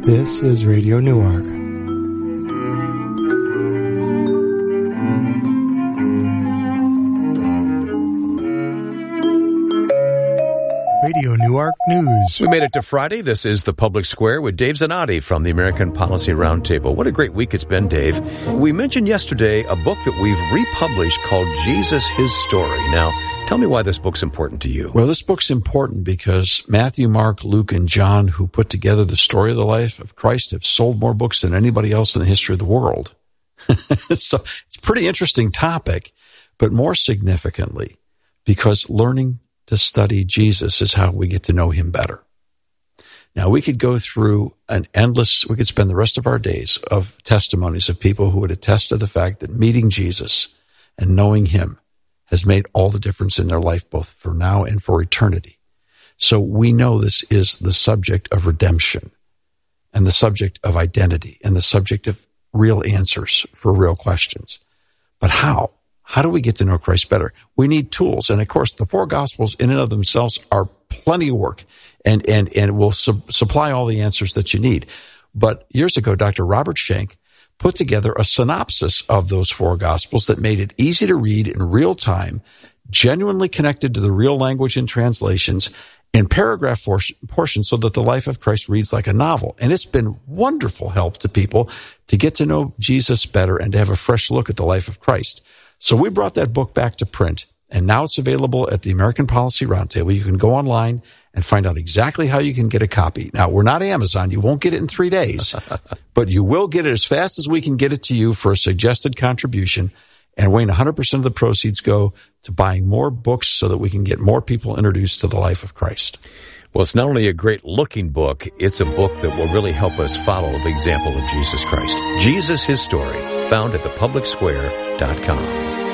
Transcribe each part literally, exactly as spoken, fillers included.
This is Radio Newark. Radio Newark News. We made it to Friday. This is the Public Square with Dave Zanotti from the American Policy Roundtable. What a great week it's been, Dave. We mentioned yesterday a book that we've republished called Jesus, His Story. Now, tell me why this book's important to you. Well, this book's important because Matthew, Mark, Luke, and John, who put together the story of the life of Christ, have sold more books than anybody else in the history of the world. So it's a pretty interesting topic, but more significantly, because learning to study Jesus is how we get to know him better. Now, we could go through an endless, we could spend the rest of our days of testimonies of people who would attest to the fact that meeting Jesus and knowing him has made all the difference in their life, both for now and for eternity. So we know this is the subject of redemption and the subject of identity and the subject of real answers for real questions. But how? How do we get to know Christ better? We need tools. And of course, the four Gospels in and of themselves are plenty of work and, and, and will su- supply all the answers that you need. But years ago, Doctor Robert Schenck put together a synopsis of those four Gospels that made it easy to read in real time, genuinely connected to the real language and translations, in paragraph portions so that the life of Christ reads like a novel. And it's been wonderful help to people to get to know Jesus better and to have a fresh look at the life of Christ. So we brought that book back to print, and now it's available at the American Policy Roundtable. You can go online and find out exactly how you can get a copy. Now, we're not Amazon. You won't get it in three days, but you will get it as fast as we can get it to you for a suggested contribution. And Wayne, one hundred percent of the proceeds go to buying more books so that we can get more people introduced to the life of Christ. Well, it's not only a great-looking book, it's a book that will really help us follow the example of Jesus Christ. Jesus, His Story, found at the public square dot com.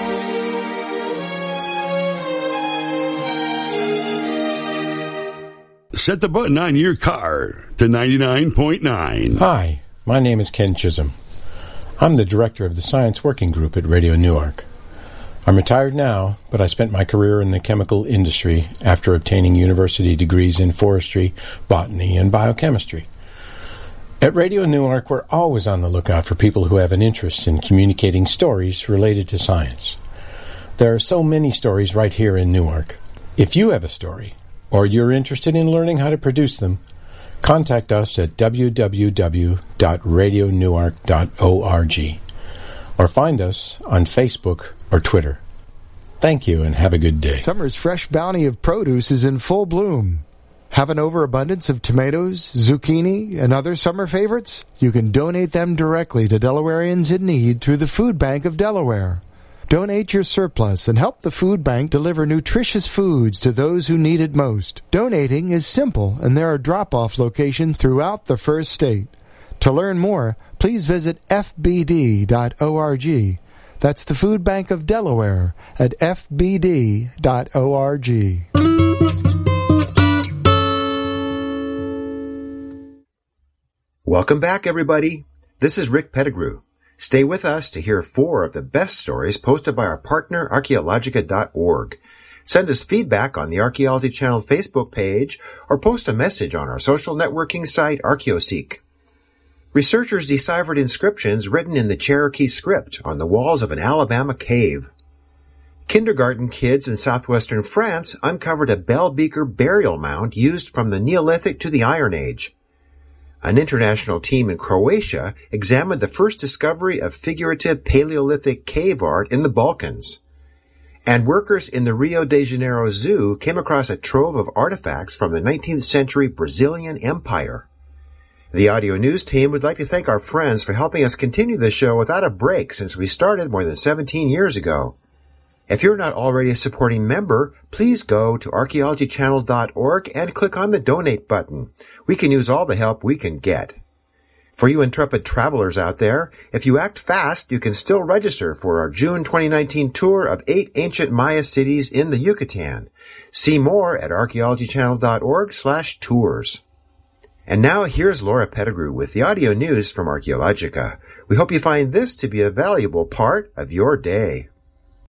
Set the button on your car to ninety-nine point nine. Hi, my name is Ken Chisholm. I'm the director of the Science Working Group at Radio Newark. I'm retired now, but I spent my career in the chemical industry after obtaining university degrees in forestry, botany, and biochemistry. At Radio Newark, we're always on the lookout for people who have an interest in communicating stories related to science. There are so many stories right here in Newark. If you have a story, or you're interested in learning how to produce them, contact us at w w w dot radio newark dot org or find us on Facebook or Twitter. Thank you and have a good day. Summer's fresh bounty of produce is in full bloom. Have an overabundance of tomatoes, zucchini, and other summer favorites? You can donate them directly to Delawareans in need through the Food Bank of Delaware. Donate your surplus and help the food bank deliver nutritious foods to those who need it most. Donating is simple, and there are drop-off locations throughout the first state. To learn more, please visit f b d dot org. That's the Food Bank of Delaware at f b d dot org. Welcome back, everybody. This is Rick Pettigrew. Stay with us to hear four of the best stories posted by our partner, archaeologica dot org. Send us feedback on the Archaeology Channel Facebook page or post a message on our social networking site, ArchaeoSeek. Researchers deciphered inscriptions written in the Cherokee script on the walls of an Alabama cave. Kindergarten kids in southwestern France uncovered a bell beaker burial mound used from the Neolithic to the Iron Age. An international team in Croatia examined the first discovery of figurative Paleolithic cave art in the Balkans. And workers in the Rio de Janeiro Zoo came across a trove of artifacts from the nineteenth century Brazilian Empire. The audio news team would like to thank our friends for helping us continue the show without a break since we started more than seventeen years ago. If you're not already a supporting member, please go to archaeology channel dot org and click on the donate button. We can use all the help we can get. For you intrepid travelers out there, if you act fast, you can still register for our June twenty nineteen tour of eight ancient Maya cities in the Yucatan. See more at archaeology channel dot org slash tours. And now here's Laura Pettigrew with the audio news from Archaeologica. We hope you find this to be a valuable part of your day.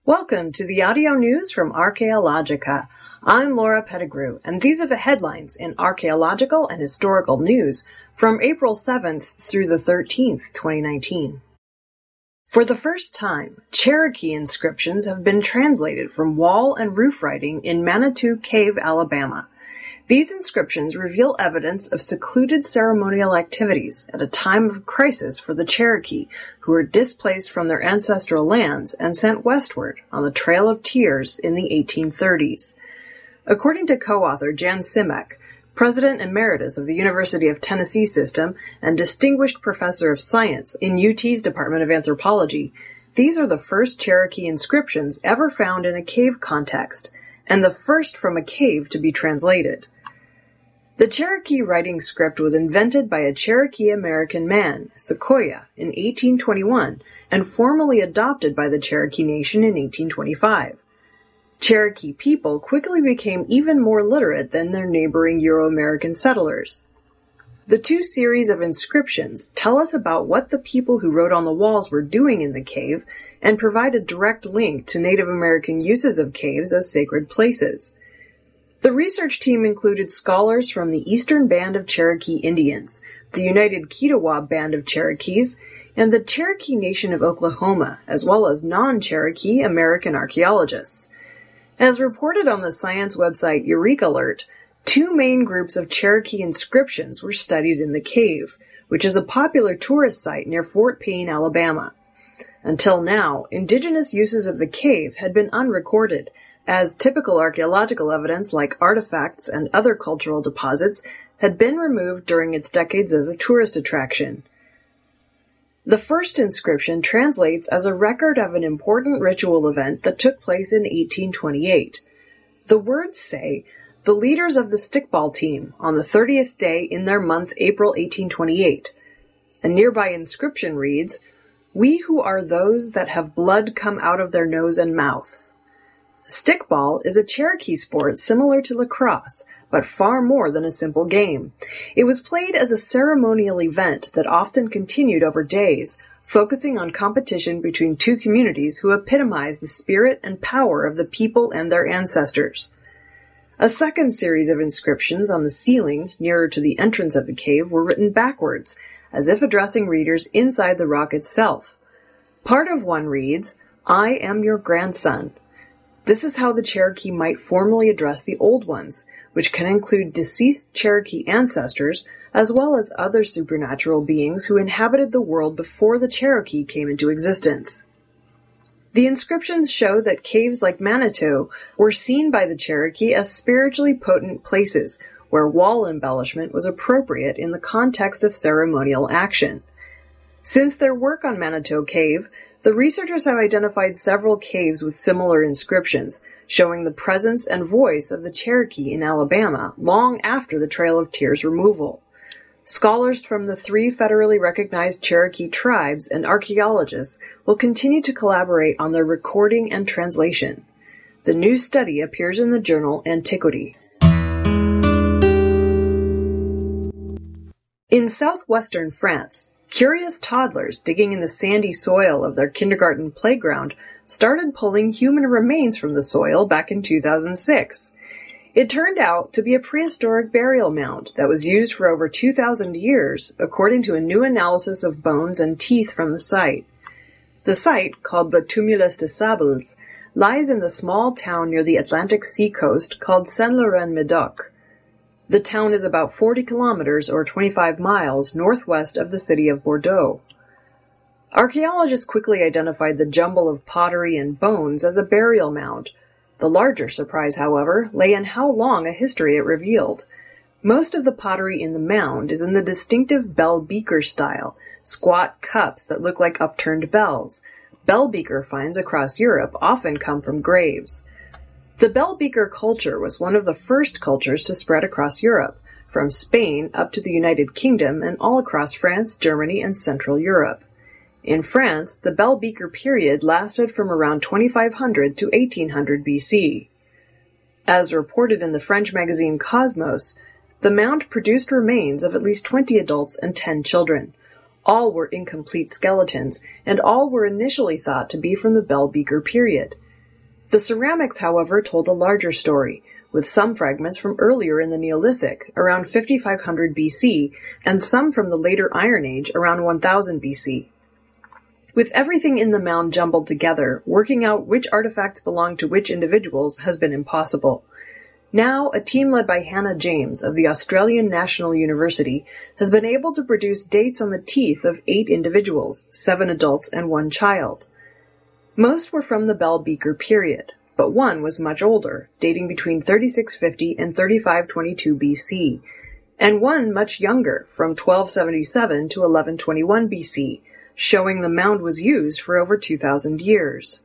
Welcome to the audio news from Archaeologica. I'm Laura Pettigrew, and these are the headlines in archaeological and historical news from April seventh through the thirteenth, twenty nineteen. For the first time, Cherokee inscriptions have been translated from wall and roof writing in Manitou Cave, Alabama. These inscriptions reveal evidence of secluded ceremonial activities at a time of crisis for the Cherokee, who were displaced from their ancestral lands and sent westward on the Trail of Tears in the eighteen thirties. According to co-author Jan Simek, President Emeritus of the University of Tennessee System and Distinguished Professor of Science in U T's Department of Anthropology, these are the first Cherokee inscriptions ever found in a cave context, and the first from a cave to be translated. The Cherokee writing script was invented by a Cherokee American man, Sequoyah, in eighteen twenty-one, and formally adopted by the Cherokee Nation in eighteen twenty-five. Cherokee people quickly became even more literate than their neighboring Euro-American settlers. The two series of inscriptions tell us about what the people who wrote on the walls were doing in the cave and provide a direct link to Native American uses of caves as sacred places. The research team included scholars from the Eastern Band of Cherokee Indians, the United Kiowa Band of Cherokees, and the Cherokee Nation of Oklahoma, as well as non-Cherokee American archaeologists. As reported on the science website Eureka Alert, two main groups of Cherokee inscriptions were studied in the cave, which is a popular tourist site near Fort Payne, Alabama. Until now, indigenous uses of the cave had been unrecorded, as typical archaeological evidence like artifacts and other cultural deposits had been removed during its decades as a tourist attraction. The first inscription translates as a record of an important ritual event that took place in eighteen twenty-eight. The words say, "The leaders of the stickball team, on the thirtieth day in their month April eighteen twenty-eight. A nearby inscription reads, "We who are those that have blood come out of their nose and mouth." Stickball is a Cherokee sport similar to lacrosse, but far more than a simple game. It was played as a ceremonial event that often continued over days, focusing on competition between two communities who epitomize the spirit and power of the people and their ancestors. A second series of inscriptions on the ceiling, nearer to the entrance of the cave, were written backwards, as if addressing readers inside the rock itself. Part of one reads, "I am your grandson." This is how the Cherokee might formally address the Old Ones, which can include deceased Cherokee ancestors, as well as other supernatural beings who inhabited the world before the Cherokee came into existence. The inscriptions show that caves like Manitou were seen by the Cherokee as spiritually potent places, where wall embellishment was appropriate in the context of ceremonial action. Since their work on Manitou Cave, the researchers have identified several caves with similar inscriptions, showing the presence and voice of the Cherokee in Alabama long after the Trail of Tears removal. Scholars from the three federally recognized Cherokee tribes and archaeologists will continue to collaborate on their recording and translation. The new study appears in the journal Antiquity. In southwestern France, curious toddlers digging in the sandy soil of their kindergarten playground started pulling human remains from the soil back in two thousand six. It turned out to be a prehistoric burial mound that was used for over two thousand years, according to a new analysis of bones and teeth from the site. The site, called the Tumulus des Sables, lies in the small town near the Atlantic seacoast called Saint-Laurent-Médoc. The town is about forty kilometers or twenty-five miles northwest of the city of Bordeaux. Archaeologists quickly identified the jumble of pottery and bones as a burial mound. The larger surprise, however, lay in how long a history it revealed. Most of the pottery in the mound is in the distinctive bell beaker style, squat cups that look like upturned bells. Bell beaker finds across Europe often come from graves. The bell beaker culture was one of the first cultures to spread across Europe, from Spain up to the United Kingdom and all across France, Germany, and Central Europe. In France, the bell beaker period lasted from around twenty-five hundred to eighteen hundred B C. As reported in the French magazine Cosmos, the mound produced remains of at least twenty adults and ten children. All were incomplete skeletons, and all were initially thought to be from the bell beaker period. The ceramics, however, told a larger story, with some fragments from earlier in the Neolithic, around fifty-five hundred B C, and some from the later Iron Age, around one thousand B C. With everything in the mound jumbled together, working out which artifacts belong to which individuals has been impossible. Now, a team led by Hannah James of the Australian National University has been able to produce dates on the teeth of eight individuals, seven adults and one child. Most were from the Bell Beaker period, but one was much older, dating between thirty-six fifty and thirty-five twenty-two B C, and one much younger, from twelve seventy-seven to eleven twenty-one B C, showing the mound was used for over two thousand years.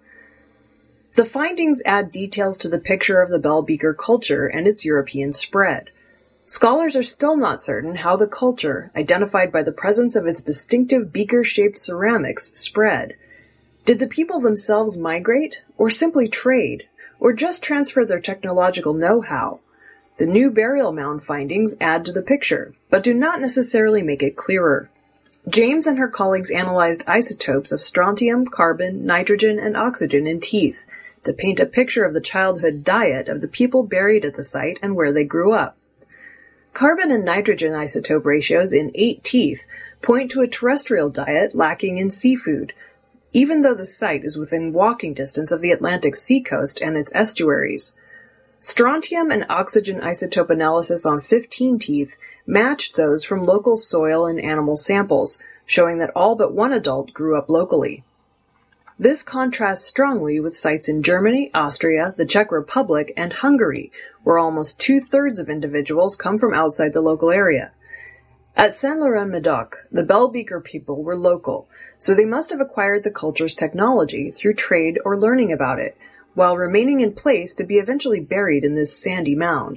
The findings add details to the picture of the Bell Beaker culture and its European spread. Scholars are still not certain how the culture, identified by the presence of its distinctive beaker-shaped ceramics, spread. Did the people themselves migrate, or simply trade, or just transfer their technological know-how? The new burial mound findings add to the picture, but do not necessarily make it clearer. James and her colleagues analyzed isotopes of strontium, carbon, nitrogen, and oxygen in teeth to paint a picture of the childhood diet of the people buried at the site and where they grew up. Carbon and nitrogen isotope ratios in eight teeth point to a terrestrial diet lacking in seafood, even though the site is within walking distance of the Atlantic seacoast and its estuaries. Strontium and oxygen isotope analysis on fifteen teeth matched those from local soil and animal samples, showing that all but one adult grew up locally. This contrasts strongly with sites in Germany, Austria, the Czech Republic, and Hungary, where almost two-thirds of individuals come from outside the local area. At Saint-Laurent-Médoc, the Bell Beaker people were local, so they must have acquired the culture's technology through trade or learning about it, while remaining in place to be eventually buried in this sandy mound.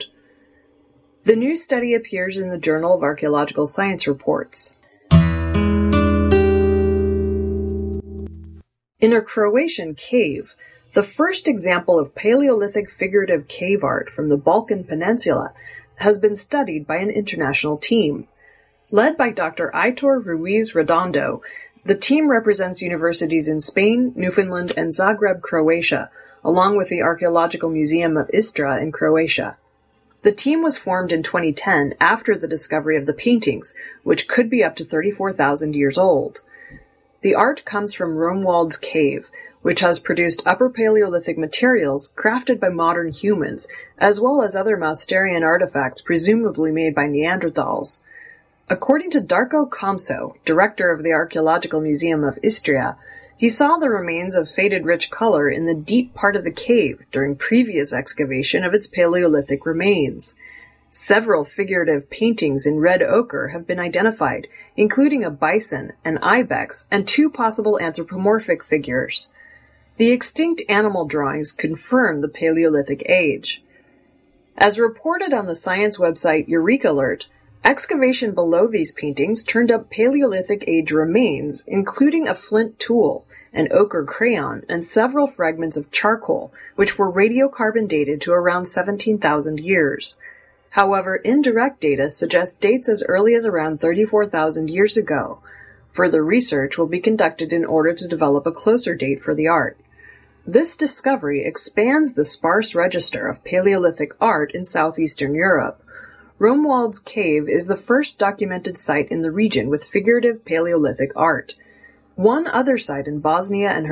The new study appears in the Journal of Archaeological Science Reports. In a Croatian cave, the first example of Paleolithic figurative cave art from the Balkan Peninsula has been studied by an international team. Led by Doctor Aitor Ruiz Redondo, the team represents universities in Spain, Newfoundland, and Zagreb, Croatia, along with the Archaeological Museum of Istra in Croatia. The team was formed in twenty ten after the discovery of the paintings, which could be up to thirty-four thousand years old. The art comes from Romuald's Cave, which has produced Upper Paleolithic materials crafted by modern humans, as well as other Mousterian artifacts presumably made by Neanderthals. According to Darko Komso, director of the Archaeological Museum of Istria, he saw the remains of faded rich color in the deep part of the cave during previous excavation of its Paleolithic remains. Several figurative paintings in red ochre have been identified, including a bison, an ibex, and two possible anthropomorphic figures. The extinct animal drawings confirm the Paleolithic age. As reported on the science website Eureka Alert, excavation below these paintings turned up Paleolithic age remains, including a flint tool, an ochre crayon, and several fragments of charcoal, which were radiocarbon dated to around seventeen thousand years. However, indirect data suggest dates as early as around thirty-four thousand years ago. Further research will be conducted in order to develop a closer date for the art. This discovery expands the sparse register of Paleolithic art in southeastern Europe. Romuald's Cave is the first documented site in the region with figurative Paleolithic art. One other site in Bosnia and